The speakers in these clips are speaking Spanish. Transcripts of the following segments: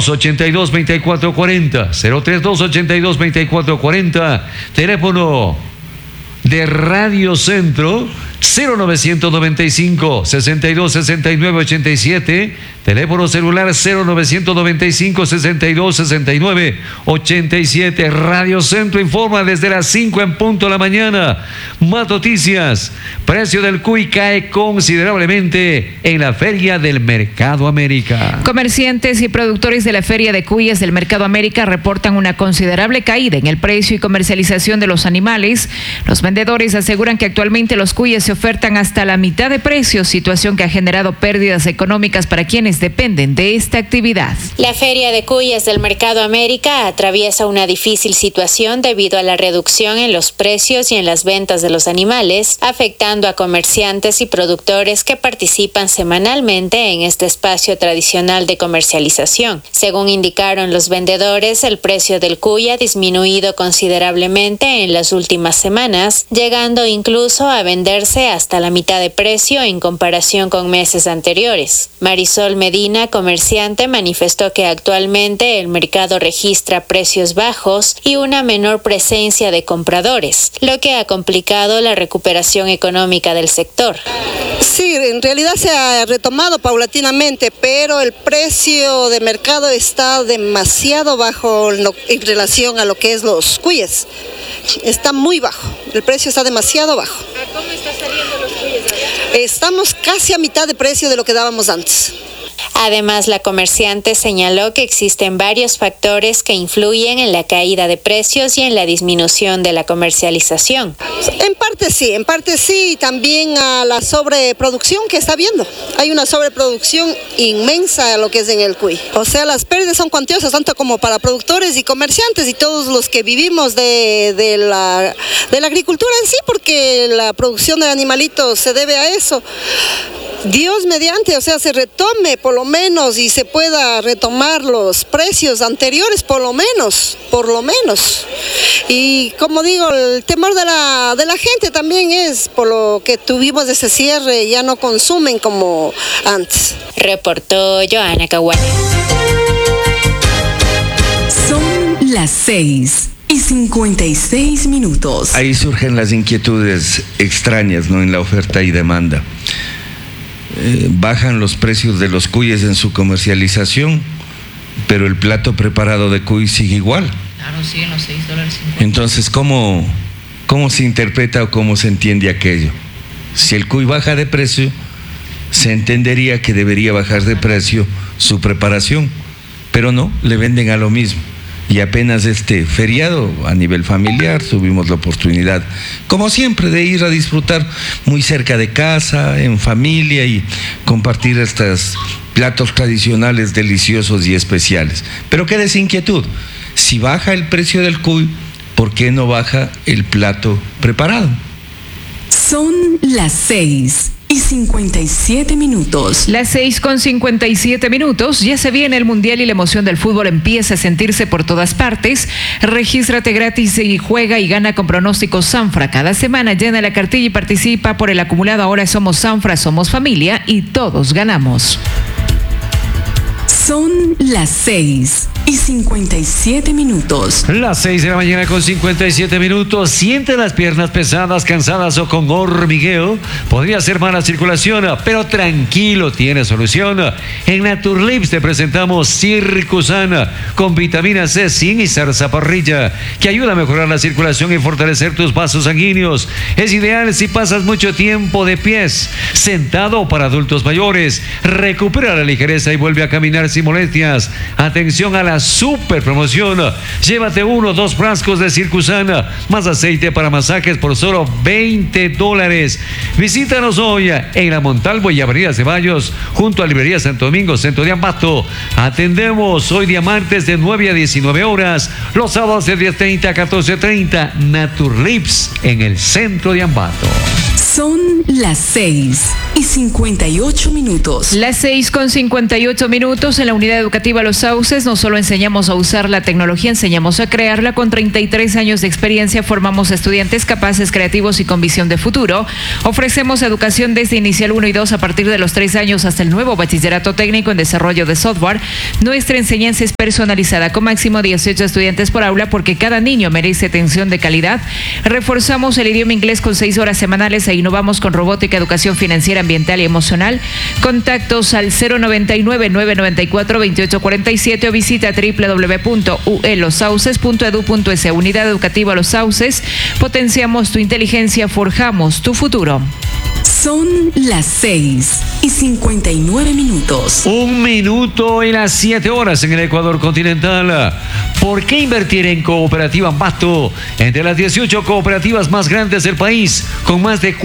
032-82-2440. 032-82-2440. Teléfono de Radio Centro 0995-6269-87. Teléfono celular 0995-6269-87. Radio Centro informa desde las 5 en punto de la mañana. Más noticias. Precio del cuy cae considerablemente en la Feria del Mercado América. Comerciantes y productores de la Feria de Cuyes del Mercado América reportan una considerable caída en el precio y comercialización de los animales. Los vendedores aseguran que actualmente los cuyes se ofertan hasta la mitad de precio, situación que ha generado pérdidas económicas para quienes dependen de esta actividad. La Feria de Cuyes del Mercado América atraviesa una difícil situación debido a la reducción en los precios y en las ventas de los animales, afectando a comerciantes y productores que participan semanalmente en este espacio tradicional de comercialización. Según indicaron los vendedores, el precio del cuy ha disminuido considerablemente en las últimas semanas, llegando incluso a venderse hasta la mitad de precio en comparación con meses anteriores. Marisol Medina, comerciante, manifestó que actualmente el mercado registra precios bajos y una menor presencia de compradores, lo que ha complicado la recuperación económica del sector. Sí, en realidad se ha retomado paulatinamente, pero el precio de mercado está demasiado bajo en relación a lo que es los cuyes. Está muy bajo, el precio está demasiado bajo. ¿Cómo está saliendo los cuyes ahora? Estamos casi a mitad de precio de lo que dábamos antes. Además, la comerciante señaló que existen varios factores que influyen en la caída de precios y en la disminución de la comercialización. En parte sí, y también a la sobreproducción que está habiendo. Hay una sobreproducción inmensa a lo que es en el cuy. O sea, las pérdidas son cuantiosas, tanto como para productores y comerciantes y todos los que vivimos de la agricultura en sí, porque la producción de animalitos se debe a eso. Dios mediante, o sea, se retome por lo menos y se pueda retomar los precios anteriores por lo menos. Y como digo, el temor de la gente también es por lo que tuvimos ese cierre, ya no consumen como antes. Reportó Joana Caguana. Son las 6:56. Ahí surgen las inquietudes extrañas, ¿no?, en la oferta y demanda. Bajan los precios de los cuyes en su comercialización, pero el plato preparado de cuy sigue igual. Claro, sí, en los $6.50. Entonces, ¿cómo se interpreta o cómo se entiende aquello? Si el cuy baja de precio, se entendería que debería bajar de precio su preparación, pero no, le venden a lo mismo. Y apenas este feriado a nivel familiar tuvimos la oportunidad, como siempre, de ir a disfrutar muy cerca de casa, en familia, y compartir estos platos tradicionales deliciosos y especiales. Pero qué desinquietud, si baja el precio del cuy, ¿por qué no baja el plato preparado? Son las 6:57. Las 6:57. Ya se viene el Mundial y la emoción del fútbol empieza a sentirse por todas partes. Regístrate gratis y juega y gana con pronósticos Sanfra. Cada semana llena la cartilla y participa por el acumulado. Ahora somos Sanfra, somos familia y todos ganamos. Son las 6:57. Las 6 de la mañana con 57 minutos. Siente las piernas pesadas, cansadas o con hormigueo. Podría ser mala circulación, pero tranquilo, tiene solución. En Naturlips te presentamos Circusan con vitamina C, zinc y zarzaparrilla, que ayuda a mejorar la circulación y fortalecer tus vasos sanguíneos. Es ideal si pasas mucho tiempo de pies, sentado o para adultos mayores. Recupera la ligereza y vuelve a caminar sin molestias. Atención a la super promoción. Llévate 1 o 2 frascos de Circusan más aceite para masajes por solo $20. Visítanos hoy en la Montalvo y Avenida Ceballos, junto a Librería Santo Domingo, centro de Ambato. Atendemos hoy día martes de 9 a 19 horas, los sábados de 10:30 a 14:30. Naturlips en el centro de Ambato. Son las 6:58. Las 6:58 en la unidad educativa Los Sauces. No solo enseñamos a usar la tecnología, enseñamos a crearla. Con 33 años de experiencia formamos estudiantes capaces, creativos y con visión de futuro. Ofrecemos educación desde inicial 1 y 2 a partir de los 3 años hasta el nuevo bachillerato técnico en desarrollo de software. Nuestra enseñanza es personalizada con máximo 18 estudiantes por aula porque cada niño merece atención de calidad. Reforzamos el idioma inglés con 6 horas semanales e innovamos con robótica, educación financiera, ambiental y emocional. Contactos al 099-994-2847 o visita www.ulosauces.edu.es. Unidad Educativa Los Sauces. Potenciamos tu inteligencia, forjamos tu futuro. Son las 6:59. 1 minuto y las 7 horas en el Ecuador continental. ¿Por qué invertir en Cooperativa Ambato? Entre las 18 cooperativas más grandes del país, con más de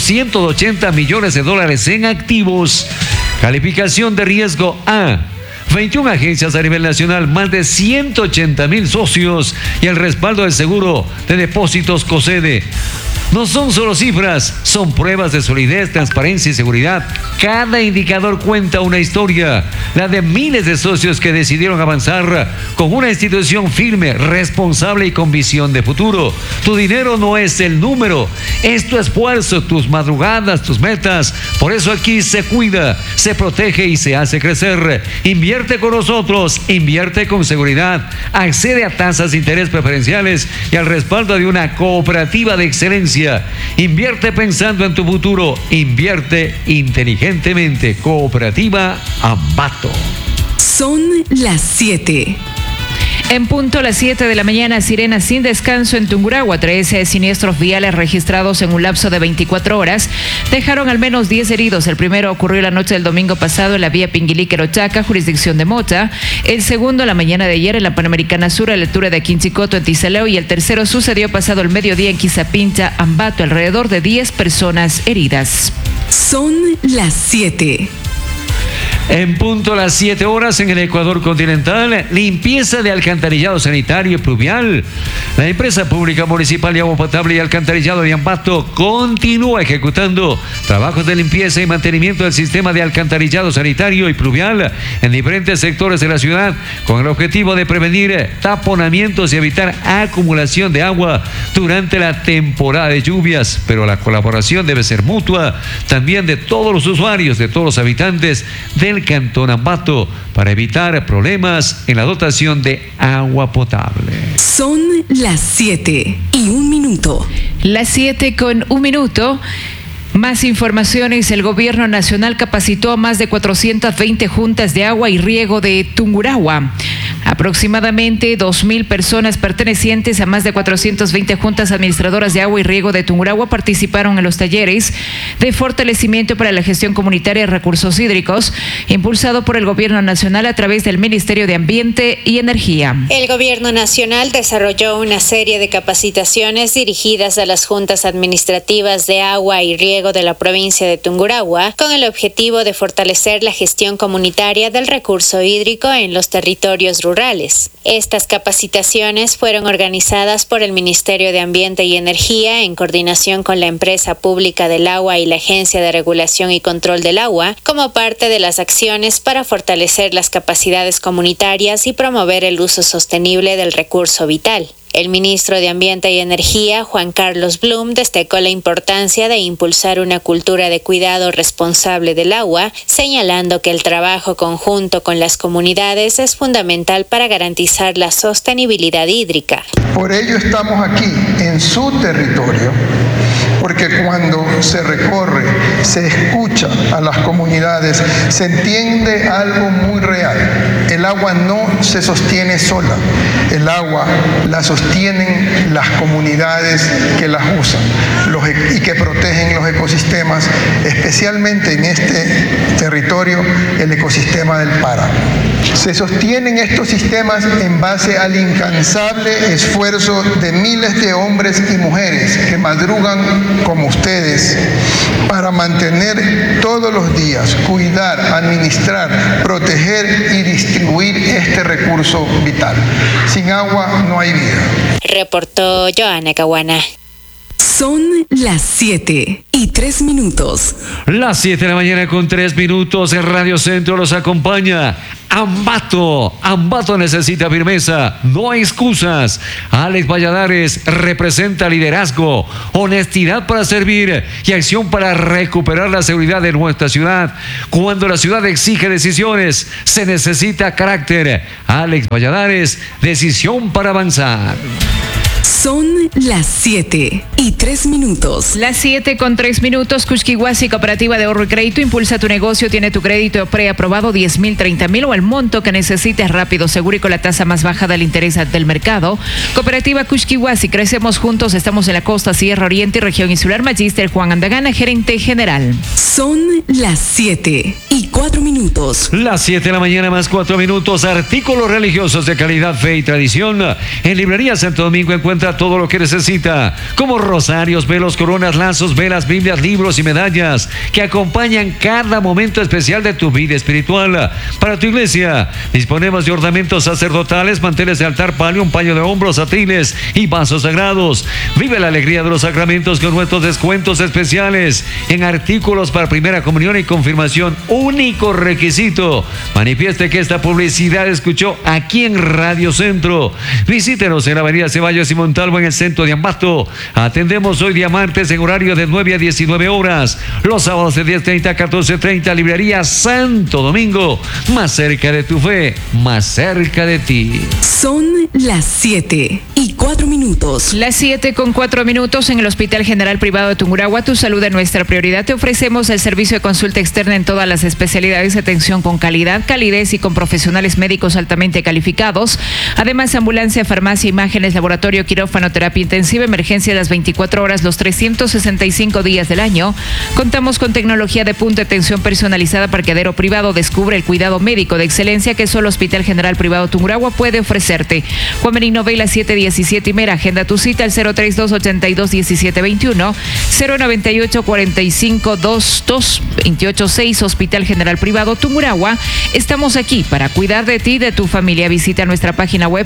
480 millones de dólares en activos. Calificación de riesgo A. 21 agencias a nivel nacional, más de 180,000 socios y el respaldo del seguro de depósitos COSEDE. No son solo cifras, son pruebas de solidez, transparencia y seguridad. Cada indicador cuenta una historia, la de miles de socios que decidieron avanzar con una institución firme, responsable y con visión de futuro. Tu dinero no es el número, es tu esfuerzo, tus madrugadas, tus metas. Por eso aquí se cuida, se protege y se hace crecer. Invierte con nosotros, invierte con seguridad, accede a tasas de interés preferenciales y al respaldo de una cooperativa de excelencia. Invierte pensando en tu futuro, invierte inteligentemente. Cooperativa Ambato. Son las 7. En punto a las 7 de la mañana, sirenas sin descanso en Tungurahua. 13 siniestros viales registrados en un lapso de 24 horas dejaron al menos 10 heridos. El primero ocurrió la noche del domingo pasado en la vía Pinguilí-Querochaca, jurisdicción de Mota. El segundo la mañana de ayer en la Panamericana Sur, a la altura de Quinchicoto, en Tizaleo. Y el tercero sucedió pasado el mediodía en Quizapincha, Ambato. Alrededor de 10 personas heridas. Son las 7. En punto a las 7 horas en el Ecuador continental, limpieza de alcantarillado sanitario y pluvial. La empresa pública municipal de agua potable y alcantarillado de Ambato continúa ejecutando trabajos de limpieza y mantenimiento del sistema de alcantarillado sanitario y pluvial en diferentes sectores de la ciudad, con el objetivo de prevenir taponamientos y evitar acumulación de agua durante la temporada de lluvias. Pero la colaboración debe ser mutua también de todos los usuarios, de todos los habitantes del Cantón Ambato, para evitar problemas en la dotación de agua potable. Son las 7:01. Las 7:01. Más informaciones. El gobierno nacional capacitó a más de 420 juntas de agua y riego de Tungurahua. Aproximadamente 2,000 personas pertenecientes a más de 420 juntas administradoras de agua y riego de Tungurahua participaron en los talleres de fortalecimiento para la gestión comunitaria de recursos hídricos, impulsado por el gobierno nacional a través del Ministerio de Ambiente y Energía. El gobierno nacional desarrolló una serie de capacitaciones dirigidas a las juntas administrativas de agua y riego de la provincia de Tungurahua, con el objetivo de fortalecer la gestión comunitaria del recurso hídrico en los territorios rurales. Estas capacitaciones fueron organizadas por el Ministerio de Ambiente y Energía en coordinación con la Empresa Pública del Agua y la Agencia de Regulación y Control del Agua, como parte de las acciones para fortalecer las capacidades comunitarias y promover el uso sostenible del recurso vital. El ministro de Ambiente y Energía, Juan Carlos Blum, destacó la importancia de impulsar una cultura de cuidado responsable del agua, señalando que el trabajo conjunto con las comunidades es fundamental para garantizar la sostenibilidad hídrica. Por ello estamos aquí, en su territorio, porque cuando se recorre, se escucha a las comunidades, se entiende algo muy real. El agua no se sostiene sola, el agua la sostienen las comunidades que las usan y que protegen los ecosistemas, especialmente en este territorio, el ecosistema del páramo. Se sostienen estos sistemas en base al incansable esfuerzo de miles de hombres y mujeres que madrugan como ustedes para mantener todos los días, cuidar, administrar, proteger y distribuir este recurso vital. Sin agua no hay vida. Reportó Joana Caguana. Son las 7:03. Las 7 de la mañana con 3 minutos. En Radio Centro los acompaña Ambato. Ambato necesita firmeza, no hay excusas. Alex Valladares representa liderazgo, honestidad para servir y acción para recuperar la seguridad de nuestra ciudad. Cuando la ciudad exige decisiones, se necesita carácter. Alex Valladares, decisión para avanzar. Son las 7:03. Las 7:03. Cuxquihuasi Cooperativa de Ahorro y Crédito impulsa tu negocio, tiene tu crédito preaprobado 10,000, 30,000 o el monto que necesites rápido, seguro y con la tasa más baja del interés del mercado. Cooperativa Cuxquihuasi, crecemos juntos, estamos en la costa, Sierra Oriente y región insular. Magíster Juan Andagana, gerente general. Son las 7:04. Las 7 de la mañana más 4 minutos. Artículos religiosos de calidad, fe y tradición. En Librería Santo Domingo encuentra todo lo que necesita, como rosarios, velos, coronas, lazos, velas, Biblias, libros y medallas que acompañan cada momento especial de tu vida espiritual. Para tu iglesia, disponemos de ornamentos sacerdotales, manteles de altar, palio, un paño de hombros, atriles y vasos sagrados. Vive la alegría de los sacramentos con nuestros descuentos especiales en artículos para primera comunión y confirmación. Único requisito: manifieste que esta publicidad escuchó aquí en Radio Centro. Visítenos en la avenida Ceballos y Montalvo, en el centro de Ambato. Atendemos hoy día martes en horario de 9 a 19 horas. Los sábados de 10:30 a 14:30. Librería Santo Domingo. Más cerca de tu fe, más cerca de ti. Son las 7:04. Las 7:04. En el Hospital General Privado de Tungurahua, tu salud es nuestra prioridad. Te ofrecemos el servicio de consulta externa en todas las especialidades, atención con calidad, calidez y con profesionales médicos altamente calificados. Además, ambulancia, farmacia, imágenes, laboratorio, quirófano, terapia intensiva, emergencia las 24 horas, los 365 días del año. Contamos con tecnología de punta, atención personalizada, parqueadero privado. Descubre el cuidado médico de excelencia que solo Hospital General Privado Tungurahua puede ofrecerte. Juan Benigno Vela 717 y Mera. Agenda tu cita al 032-82-1721, 098-45-22-286. Hospital General Privado Tungurahua. Estamos aquí para cuidar de ti y de tu familia. Visita nuestra página web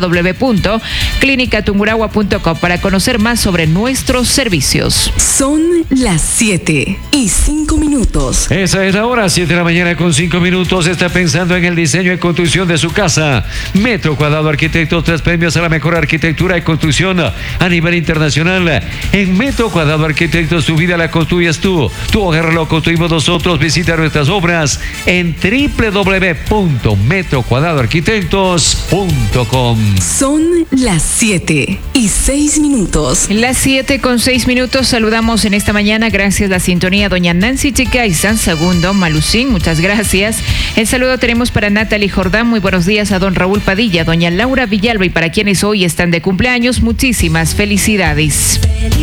www.clinicatungurahua.com para conocer más sobre nuestros servicios. Son las 7:05. Esa es la hora, 7 de la mañana con 5 minutos. Está pensando en el diseño y construcción de su casa. Metro Cuadrado Arquitectos, 3 premios a la mejor arquitectura y construcción a nivel internacional. En Metro Cuadrado Arquitectos, tu vida la construyes tú. Tu hogar lo construimos nosotros. Visita nuestras obras en www.metrocuadradoarquitectos.com. Son las 7:06. Las 7:06. Saludamos en esta mañana, gracias a la sintonía, doña Nancy Chica y San Segundo Malucín, muchas gracias. El saludo tenemos para Natalie Jordán, muy buenos días a don Raúl Padilla, doña Laura Villalba, y para quienes hoy están de cumpleaños, muchísimas felicidades.